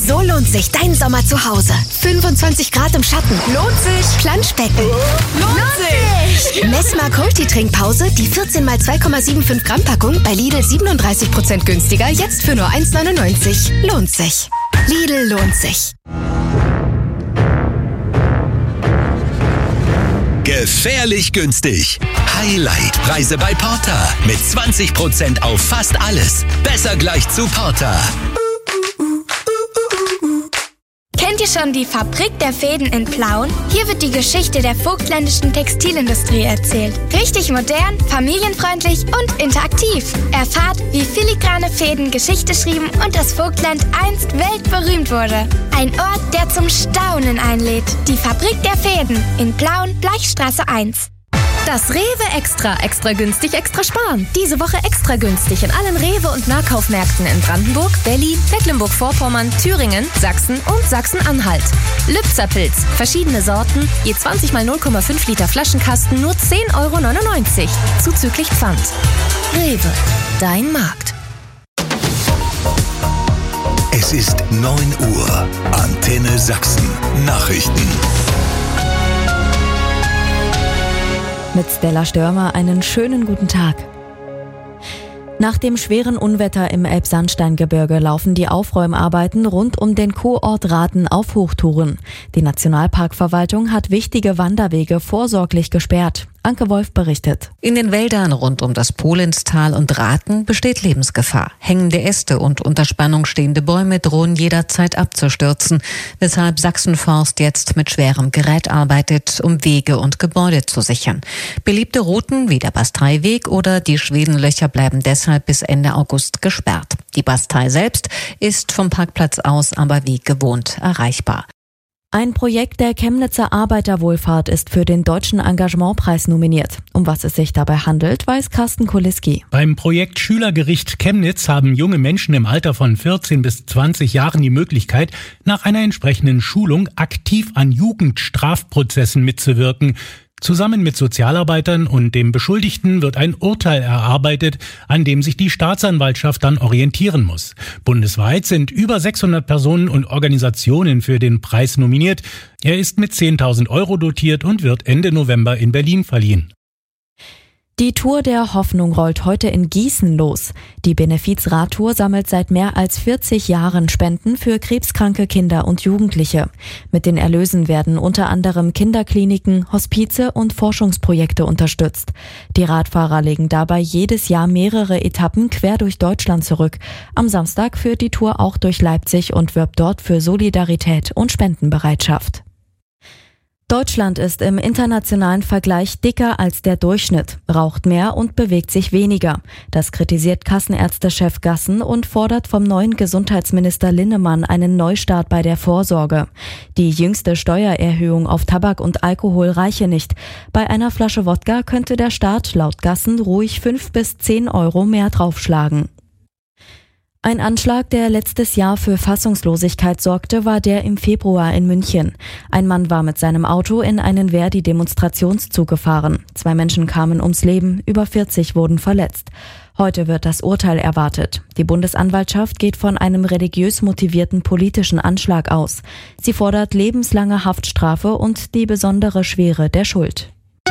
So lohnt sich dein Sommer zu Hause. 25 Grad im Schatten. Lohnt sich. Planschbecken. Lohnt sich. Messmark Multitrinkpause, die 14 x 2,75 Gramm Packung bei Lidl 37% günstiger, jetzt für nur 1,99. Lohnt sich. Lidl lohnt sich. Gefährlich günstig. Highlight-Preise bei Porter. Mit 20% auf fast alles. Besser gleich zu Porter. Kennt ihr schon die Fabrik der Fäden in Plauen? Hier wird die Geschichte der vogtländischen Textilindustrie erzählt. Richtig modern, familienfreundlich und interaktiv. Erfahrt, wie filigrane Fäden Geschichte schrieben und das Vogtland einst weltberühmt wurde. Ein Ort, der zum Staunen einlädt. Die Fabrik der Fäden in Plauen, Bleichstraße 1. Das Rewe extra günstig, extra sparen. Diese Woche extra günstig in allen Rewe- und Nahkaufmärkten in Brandenburg, Berlin, Mecklenburg-Vorpommern, Thüringen, Sachsen und Sachsen-Anhalt. Lübzer-Pilz, verschiedene Sorten, je 20 x 0,5 Liter Flaschenkasten, nur 10,99 €, zuzüglich Pfand. Rewe, dein Markt. Es ist 9 Uhr. Antenne Sachsen. Nachrichten. Mit Stella Störmer einen schönen guten Tag. Nach dem schweren Unwetter im Elbsandsteingebirge laufen die Aufräumarbeiten rund um den Kurort Rathen auf Hochtouren. Die Nationalparkverwaltung hat wichtige Wanderwege vorsorglich gesperrt. Anke Wolf berichtet. In den Wäldern rund um das Polinstal und Rathen besteht Lebensgefahr. Hängende Äste und unter Spannung stehende Bäume drohen jederzeit abzustürzen, weshalb Sachsenforst jetzt mit schwerem Gerät arbeitet, um Wege und Gebäude zu sichern. Beliebte Routen wie der Basteiweg oder die Schwedenlöcher bleiben deshalb bis Ende August gesperrt. Die Bastei selbst ist vom Parkplatz aus aber wie gewohnt erreichbar. Ein Projekt der Chemnitzer Arbeiterwohlfahrt ist für den Deutschen Engagementpreis nominiert. Um was es sich dabei handelt, weiß Carsten Kuliski. Beim Projekt Schülergericht Chemnitz haben junge Menschen im Alter von 14 bis 20 Jahren die Möglichkeit, nach einer entsprechenden Schulung aktiv an Jugendstrafprozessen mitzuwirken. Zusammen mit Sozialarbeitern und dem Beschuldigten wird ein Urteil erarbeitet, an dem sich die Staatsanwaltschaft dann orientieren muss. Bundesweit sind über 600 Personen und Organisationen für den Preis nominiert. Er ist mit 10.000 € dotiert und wird Ende November in Berlin verliehen. Die Tour der Hoffnung rollt heute in Gießen los. Die Benefiz-Radtour sammelt seit mehr als 40 Jahren Spenden für krebskranke Kinder und Jugendliche. Mit den Erlösen werden unter anderem Kinderkliniken, Hospize und Forschungsprojekte unterstützt. Die Radfahrer legen dabei jedes Jahr mehrere Etappen quer durch Deutschland zurück. Am Samstag führt die Tour auch durch Leipzig und wirbt dort für Solidarität und Spendenbereitschaft. Deutschland ist im internationalen Vergleich dicker als der Durchschnitt, raucht mehr und bewegt sich weniger. Das kritisiert Kassenärztechef Gassen und fordert vom neuen Gesundheitsminister Linnemann einen Neustart bei der Vorsorge. Die jüngste Steuererhöhung auf Tabak und Alkohol reiche nicht. Bei einer Flasche Wodka könnte der Staat laut Gassen ruhig 5 bis 10 € mehr draufschlagen. Ein Anschlag, der letztes Jahr für Fassungslosigkeit sorgte, war der im Februar in München. Ein Mann war mit seinem Auto in einen Verdi-Demonstrationszug gefahren. 2 Menschen kamen ums Leben, über 40 wurden verletzt. Heute wird das Urteil erwartet. Die Bundesanwaltschaft geht von einem religiös motivierten politischen Anschlag aus. Sie fordert lebenslange Haftstrafe und die besondere Schwere der Schuld.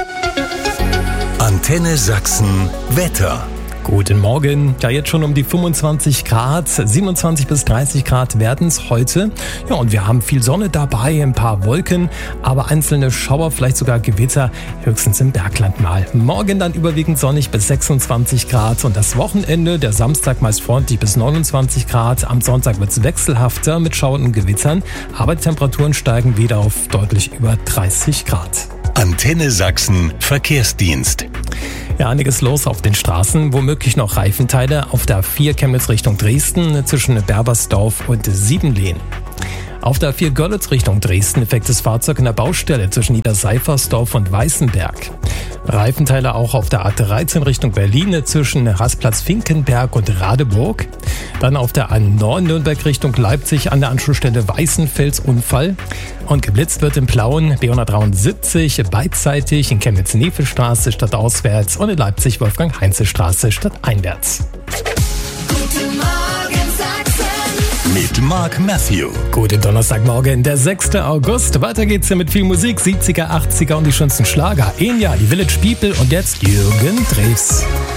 Antenne Sachsen Wetter. Guten Morgen. Ja, jetzt schon um die 25 Grad, 27 bis 30 Grad werden es heute. Ja, und wir haben viel Sonne dabei, ein paar Wolken, aber einzelne Schauer, vielleicht sogar Gewitter, höchstens im Bergland mal. Morgen dann überwiegend sonnig bis 26 Grad und das Wochenende, der Samstag meist freundlich bis 29 Grad. Am Sonntag wird es wechselhafter mit Schauern und Gewittern, aber die Temperaturen steigen wieder auf deutlich über 30 Grad. Antenne Sachsen Verkehrsdienst. Ja, einiges los auf den Straßen, womöglich noch Reifenteile auf der A4 Chemnitz Richtung Dresden zwischen Berbersdorf und Siebenlehn. Auf der A4 Görlitz Richtung Dresden defektes Fahrzeug in der Baustelle zwischen Niederseifersdorf und Weißenberg. Reifenteile auch auf der A13 Richtung Berlin zwischen Rastplatz-Finkenberg und Radeburg. Dann auf der A9 Nürnberg Richtung Leipzig an der Anschlussstelle Weißenfels Unfall. Und geblitzt wird im Plauen B173 beidseitig in Chemnitz-Nefelstraße stadtauswärts und in Leipzig Wolfgang-Heinze-Straße stadteinwärts. Guten Morgen Sachsen. mit Mark Matthew. Guten Donnerstagmorgen, der 6. August. Weiter geht's hier mit viel Musik, 70er, 80er und die schönsten Schlager. Enya, die Village People und jetzt Jürgen Drews.